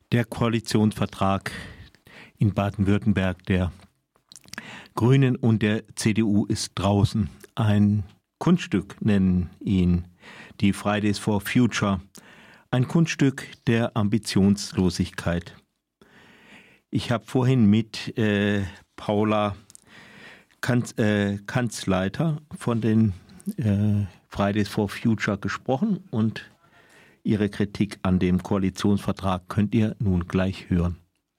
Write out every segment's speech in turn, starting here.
Der Koalitionsvertrag in Baden-Württemberg der Grünen und der CDU ist draußen. Ein Kunststück nennen ihn die Fridays for Future. Ein Kunststück der Ambitionslosigkeit. Ich habe vorhin mit Paula Kanzleiter von den Fridays for Future gesprochen und ihre Kritik an dem Koalitionsvertrag könnt ihr nun gleich hören.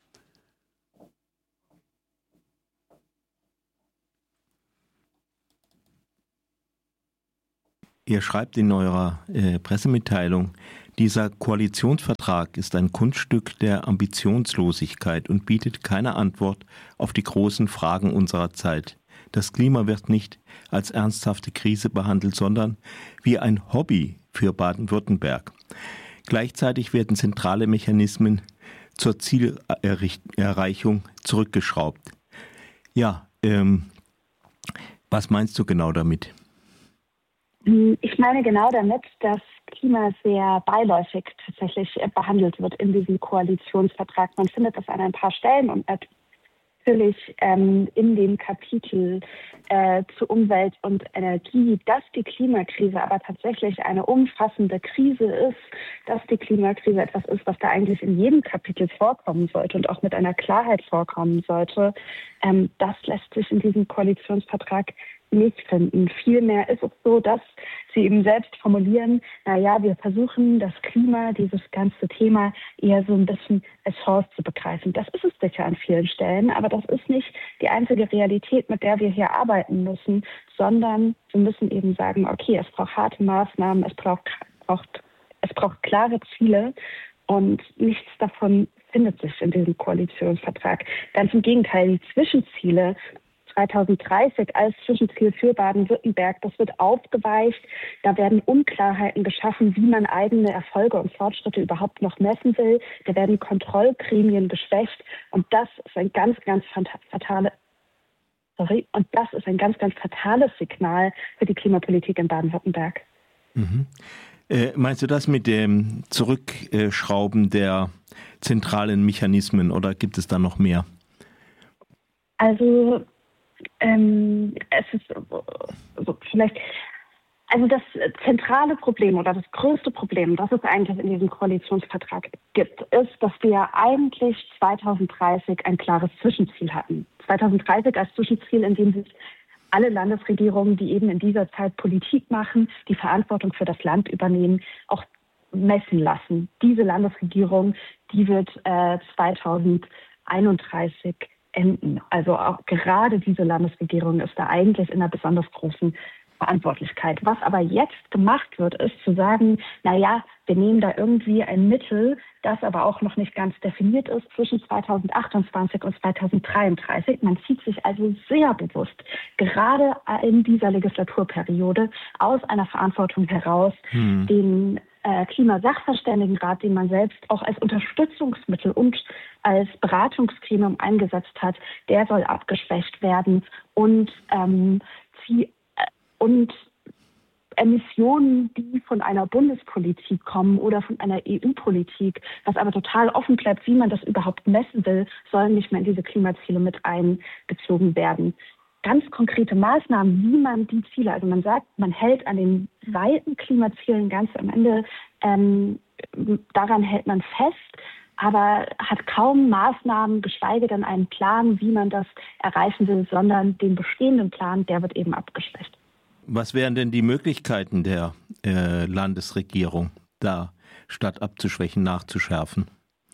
Ihr schreibt in eurer Pressemitteilung, dieser Koalitionsvertrag ist ein Kunststück der Ambitionslosigkeit und bietet keine Antwort auf die großen Fragen unserer Zeit. Das Klima wird nicht als ernsthafte Krise behandelt, sondern wie ein Hobby für Baden-Württemberg. Gleichzeitig werden zentrale Mechanismen zur Zielerreichung zurückgeschraubt. Ja, was meinst du genau damit? Ich meine genau damit, dass Klima sehr beiläufig tatsächlich behandelt wird in diesem Koalitionsvertrag. Man findet das an ein paar Stellen und natürlich in dem Kapitel zu Umwelt und Energie, dass die Klimakrise aber tatsächlich eine umfassende Krise ist, dass die Klimakrise etwas ist, was da eigentlich in jedem Kapitel vorkommen sollte und auch mit einer Klarheit vorkommen sollte. Das lässt sich in diesem Koalitionsvertrag nicht finden. Vielmehr ist es so, dass sie eben selbst formulieren, wir versuchen das Klima, dieses ganze Thema eher so ein bisschen als Chance zu begreifen. Das ist es sicher an vielen Stellen, aber das ist nicht die einzige Realität, mit der wir hier arbeiten müssen, sondern wir müssen eben sagen, okay, es braucht harte Maßnahmen, es braucht klare Ziele und nichts davon findet sich in diesem Koalitionsvertrag. Ganz im Gegenteil, die Zwischenziele 2030 als Zwischenziel für Baden-Württemberg, das wird aufgeweicht. Da werden Unklarheiten geschaffen, wie man eigene Erfolge und Fortschritte überhaupt noch messen will. Da werden Kontrollgremien geschwächt. Und das ist ein ganz fatales Signal für die Klimapolitik in Baden-Württemberg. Mhm. Meinst du das mit dem Zurückschrauben der zentralen Mechanismen oder gibt es da noch mehr? Also es ist vielleicht, also das zentrale Problem oder das größte Problem, das es eigentlich in diesem Koalitionsvertrag gibt, ist, dass wir eigentlich 2030 ein klares Zwischenziel hatten. 2030 als Zwischenziel, in dem sich alle Landesregierungen, die eben in dieser Zeit Politik machen, die Verantwortung für das Land übernehmen, auch messen lassen. Diese Landesregierung, die wird 2031 enden. Also auch gerade diese Landesregierung ist da eigentlich in einer besonders großen Verantwortlichkeit. Was aber jetzt gemacht wird, ist zu sagen, wir nehmen da irgendwie ein Mittel, das aber auch noch nicht ganz definiert ist zwischen 2028 und 2033. Man zieht sich also sehr bewusst, gerade in dieser Legislaturperiode, aus einer Verantwortung heraus, den Klimasachverständigenrat, den man selbst auch als Unterstützungsmittel und als Beratungsgremium eingesetzt hat, der soll abgeschwächt werden und Emissionen, die von einer Bundespolitik kommen oder von einer EU-Politik, was aber total offen bleibt, wie man das überhaupt messen will, sollen nicht mehr in diese Klimaziele mit einbezogen werden. Ganz konkrete Maßnahmen, wie man die Ziele, also man sagt, man hält an den weiten Klimazielen ganz am Ende, daran hält man fest, aber hat kaum Maßnahmen, geschweige denn einen Plan, wie man das erreichen will, sondern den bestehenden Plan, der wird eben abgeschwächt. Was wären denn die Möglichkeiten der Landesregierung, da statt abzuschwächen, nachzuschärfen?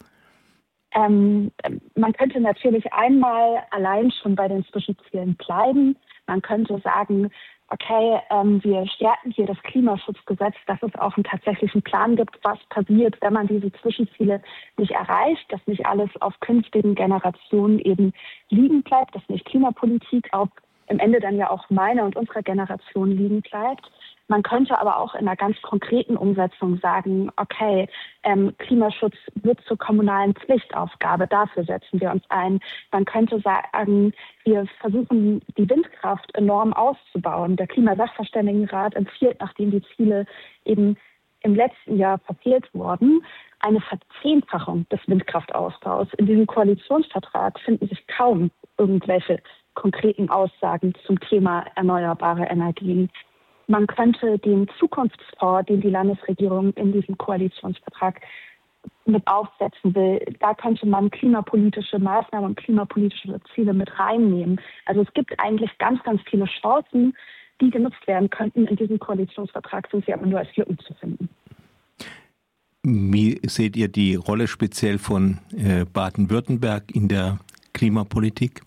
Man könnte natürlich einmal allein schon bei den Zwischenzielen bleiben. Man könnte sagen, okay, wir stärken hier das Klimaschutzgesetz, dass es auch einen tatsächlichen Plan gibt, was passiert, wenn man diese Zwischenziele nicht erreicht, dass nicht alles auf künftigen Generationen eben liegen bleibt, dass nicht Klimapolitik auf im Ende dann ja auch meiner und unserer Generation liegen bleibt. Man könnte aber auch in einer ganz konkreten Umsetzung sagen, okay, Klimaschutz wird zur kommunalen Pflichtaufgabe, dafür setzen wir uns ein. Man könnte sagen, wir versuchen, die Windkraft enorm auszubauen. Der Klimasachverständigenrat empfiehlt, nachdem die Ziele eben im letzten Jahr verfehlt wurden, eine Verzehnfachung des Windkraftausbaus. In diesem Koalitionsvertrag finden sich kaum irgendwelche konkreten Aussagen zum Thema erneuerbare Energien. Man könnte den Zukunftsfonds, den die Landesregierung in diesem Koalitionsvertrag mit aufsetzen will, da könnte man klimapolitische Maßnahmen und klimapolitische Ziele mit reinnehmen. Also es gibt eigentlich ganz, ganz viele Chancen, die genutzt werden könnten. In diesem Koalitionsvertrag sind sie aber nur als Lücken zu finden. Wie seht ihr die Rolle speziell von Baden-Württemberg in der Klimapolitik?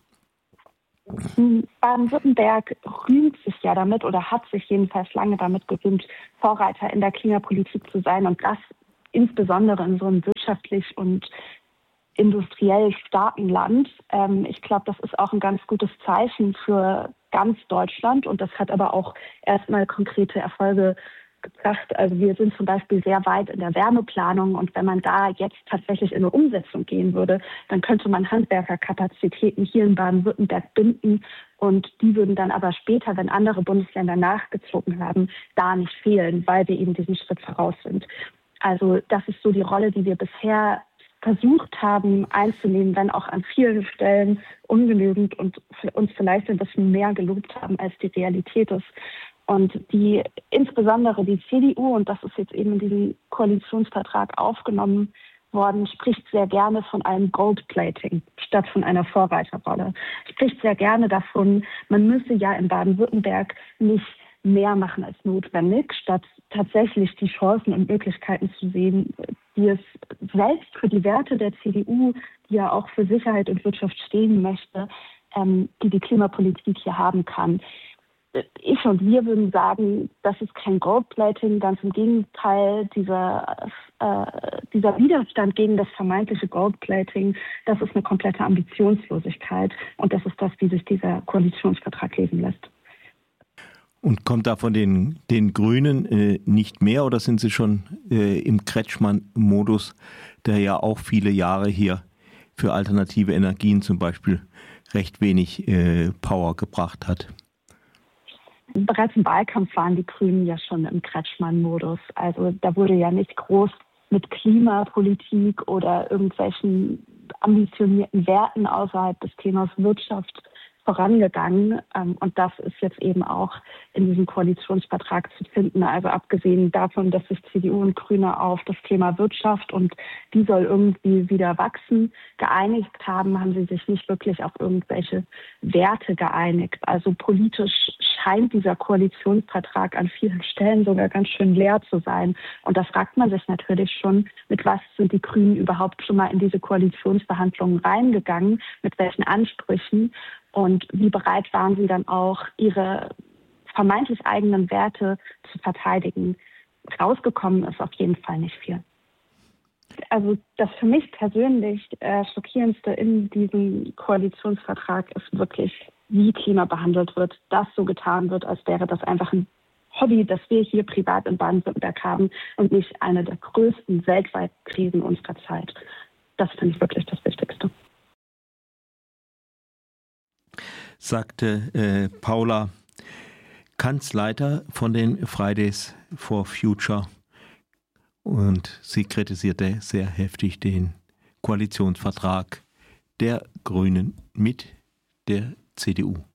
Baden-Württemberg rühmt sich ja damit oder hat sich jedenfalls lange damit gerühmt, Vorreiter in der Klimapolitik zu sein und das insbesondere in so einem wirtschaftlich und industriell starken Land. Ich glaube, das ist auch ein ganz gutes Zeichen für ganz Deutschland und das hat aber auch erstmal konkrete Erfolge gebracht. Also wir sind zum Beispiel sehr weit in der Wärmeplanung und wenn man da jetzt tatsächlich in eine Umsetzung gehen würde, dann könnte man Handwerkerkapazitäten hier in Baden-Württemberg binden und die würden dann aber später, wenn andere Bundesländer nachgezogen haben, da nicht fehlen, weil wir eben diesen Schritt voraus sind. Also das ist so die Rolle, die wir bisher versucht haben einzunehmen, wenn auch an vielen Stellen ungenügend und uns vielleicht ein bisschen mehr gelobt haben, als die Realität ist. Und insbesondere die CDU, und das ist jetzt eben in diesem Koalitionsvertrag aufgenommen worden, spricht sehr gerne von einem Goldplating statt von einer Vorreiterrolle. Spricht sehr gerne davon, man müsse ja in Baden-Württemberg nicht mehr machen als notwendig, statt tatsächlich die Chancen und Möglichkeiten zu sehen, die es selbst für die Werte der CDU, die ja auch für Sicherheit und Wirtschaft stehen möchte, die Klimapolitik hier haben kann. Ich und wir würden sagen, das ist kein Goldplating, ganz im Gegenteil, dieser Widerstand gegen das vermeintliche Goldplating, das ist eine komplette Ambitionslosigkeit und das ist das, wie sich dieser Koalitionsvertrag lesen lässt. Und kommt da von den Grünen nicht mehr oder sind sie schon im Kretschmann-Modus, der ja auch viele Jahre hier für alternative Energien zum Beispiel recht wenig Power gebracht hat? Bereits im Wahlkampf waren die Grünen ja schon im Kretschmann-Modus. Also da wurde ja nicht groß mit Klimapolitik oder irgendwelchen ambitionierten Werten außerhalb des Themas Wirtschaft vorangegangen. Und das ist jetzt eben auch in diesem Koalitionsvertrag zu finden. Also abgesehen davon, dass sich CDU und Grüne auf das Thema Wirtschaft und die soll irgendwie wieder wachsen, geeinigt haben, haben sie sich nicht wirklich auf irgendwelche Werte geeinigt. Also politisch scheint dieser Koalitionsvertrag an vielen Stellen sogar ganz schön leer zu sein. Und da fragt man sich natürlich schon, mit was sind die Grünen überhaupt schon mal in diese Koalitionsverhandlungen reingegangen, mit welchen Ansprüchen und wie bereit waren sie dann auch, ihre vermeintlich eigenen Werte zu verteidigen. Rausgekommen ist auf jeden Fall nicht viel. Also das für mich persönlich Schockierendste in diesem Koalitionsvertrag ist wirklich, wie Klima behandelt wird, dass so getan wird, als wäre das einfach ein Hobby, das wir hier privat in Baden-Württemberg haben und nicht eine der größten weltweiten Krisen unserer Zeit. Das finde ich wirklich das Wichtigste. Sagte Paula Kanzleiter von den Fridays for Future und sie kritisierte sehr heftig den Koalitionsvertrag der Grünen mit der CDU.